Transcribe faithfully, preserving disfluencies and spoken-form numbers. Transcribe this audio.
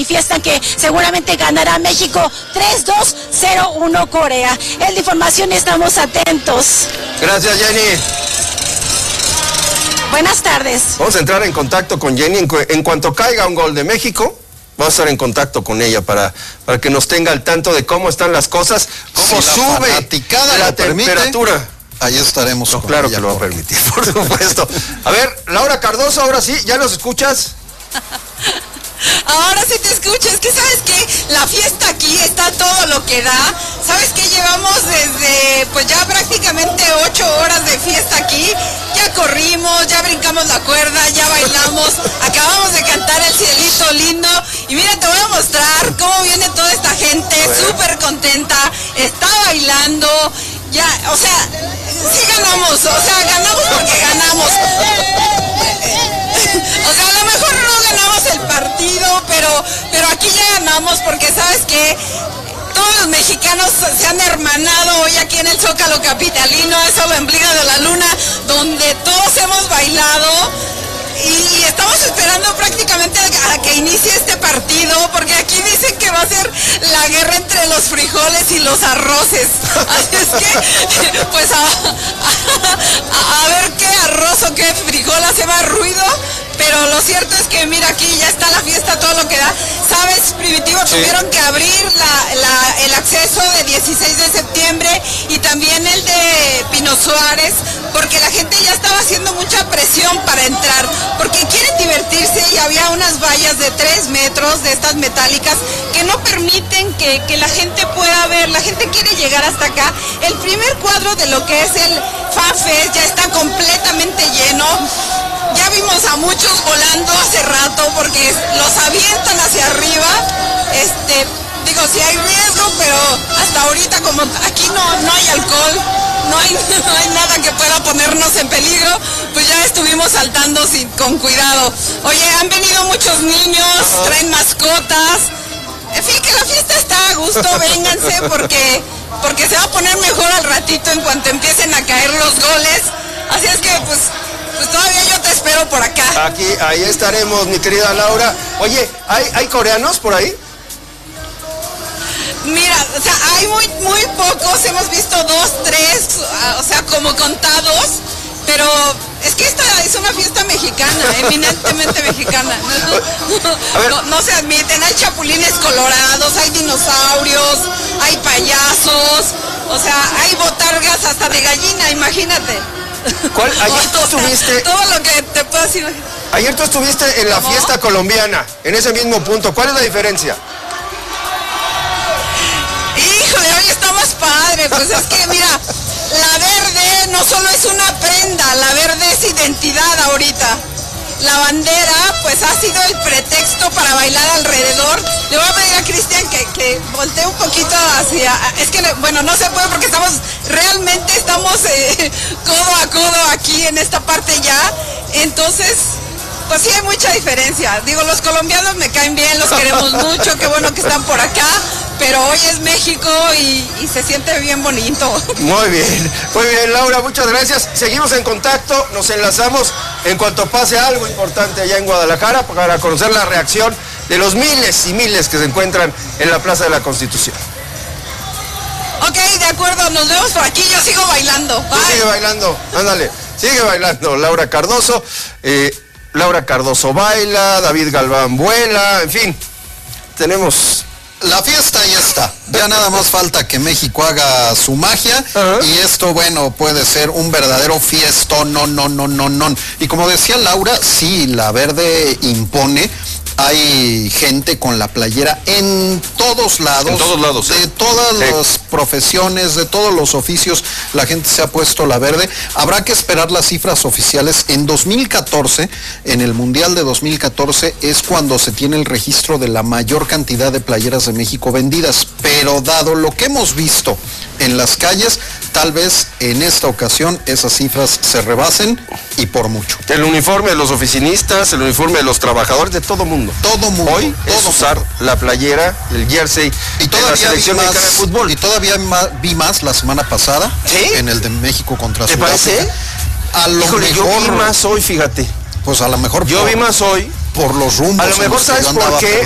manifiestan que seguramente ganará México tres dos cero uno Corea. Es la información y estamos atentos. Gracias, Jenny. Buenas tardes. Vamos a entrar en contacto con Jenny. En, cu en cuanto caiga un gol de México, vamos a estar en contacto con ella para, para que nos tenga al tanto de cómo están las cosas, cómo si sube la, la temperatura. Permite, ahí estaremos. No, claro que lo va a permitir, por supuesto. A ver, Laura Cardoso, ahora sí, ¿ya nos escuchas? Ahora sí te escucho, es que sabes que la fiesta aquí está todo lo que da. Sabes que llevamos desde pues ya prácticamente ocho horas de fiesta aquí. Ya corrimos, ya brincamos la cuerda, ya bailamos, acabamos de cantar El Cielito Lindo. Y mira, te voy a mostrar cómo viene toda esta gente, súper contenta, está bailando. Ya, o sea, sí ganamos, o sea, ganamos porque ganamos. O sea, a lo mejor no ganamos el partido, pero, pero aquí ya ganamos porque sabes que todos los mexicanos se han hermanado hoy aquí en el Zócalo Capitalino, eso lo emplica de la Luna, donde todos hemos bailado. Y estamos esperando prácticamente a que inicie este partido, porque aquí dicen que va a ser la guerra entre los frijoles y los arroces. Así es que, pues a, a, a ver qué arroz o qué frijol hace más ruido. Pero lo cierto es que mira, aquí ya está la fiesta, todo lo que da. ¿Sabes, Primitivo? Sí. Tuvieron que abrir la, la, el acceso de dieciséis de septiembre y también el de Pino Suárez, porque la gente ya estaba haciendo mucha presión para entrar, porque quieren divertirse y había unas vallas de tres metros de estas metálicas que no permiten que, que la gente pueda ver. La gente quiere llegar hasta acá. El primer cuadro de lo que es el FanFest ya está completamente lleno. Ya vimos a muchos volando hace rato porque los avientan hacia arriba. Este, digo, sí hay riesgo, pero hasta ahorita como aquí no, no hay alcohol, no hay, no hay nada que pueda ponernos en peligro, pues ya estuvimos saltando sin, con cuidado. Oye, han venido muchos niños, traen mascotas. En fin, que la fiesta está a gusto, vénganse porque, porque se va a poner mejor al ratito en cuanto empiecen a caer los goles. Así es que pues... Pues todavía yo te espero por acá. Aquí, ahí estaremos, mi querida Laura. Oye, ¿hay, hay coreanos por ahí? Mira, o sea, hay muy, muy pocos, hemos visto dos, tres, o sea, como contados, pero es que esta es una fiesta mexicana, eminentemente mexicana. No, no, no se admiten, hay chapulines colorados, hay dinosaurios, hay payasos, o sea, hay botargas hasta de gallina, imagínate. ¿Cuál? Ayer tú estuviste... Todo lo que te puedo decir. Ayer tú estuviste en la ¿Cómo? fiesta colombiana, en ese mismo punto. ¿Cuál es la diferencia? Híjole, hoy está más padre. Pues es que, mira, la verde no solo es una prenda, la verde es identidad ahorita. La bandera, pues ha sido el pretexto para bailar alrededor. Le voy a pedir a Cristian que, que voltee un poquito hacia... Es que, bueno, no se puede porque estamos... Realmente estamos eh, codo a codo aquí en esta parte ya. Entonces, pues sí hay mucha diferencia. Digo, los colombianos me caen bien, los queremos mucho, qué bueno que están por acá. Pero hoy es México y, y se siente bien bonito. Muy bien, muy bien, Laura, muchas gracias. Seguimos en contacto, nos enlazamos en cuanto pase algo importante allá en Guadalajara para conocer la reacción de los miles y miles que se encuentran en la Plaza de la Constitución. Ok, de acuerdo, nos vemos por aquí, yo sigo bailando. Bye. Sigue bailando, ándale, sigue bailando, Laura Cardoso. Eh, Laura Cardoso baila, David Galván vuela, en fin, tenemos... La fiesta ya está, ya nada más falta que México haga su magia. Uh-huh. Y esto, bueno, puede ser un verdadero fiestón, no, no, no, no, no. Y como decía Laura, sí, la verde impone. Hay gente con la playera en todos lados. En todos lados. De ¿eh? todas sí. las profesiones, de todos los oficios, la gente se ha puesto la verde. Habrá que esperar las cifras oficiales. En dos mil catorce, en el Mundial de dos mil catorce, es cuando se tiene el registro de la mayor cantidad de playeras de México vendidas. Pero dado lo que hemos visto en las calles, tal vez en esta ocasión esas cifras se rebasen y por mucho. El uniforme de los oficinistas, el uniforme de los trabajadores, de todo mundo. Todo mundo. Hoy todo es usar mundo. la playera, el jersey y de la selección más, mexicana de fútbol. Y todavía vi más la semana pasada. ¿Sí? En el de México contra ¿Te Sudáfrica. parece? A lo Híjole, mejor, yo vi más hoy, fíjate. Pues a lo mejor yo por, vi más hoy por los rumbos. A lo mejor, ¿sabes por qué?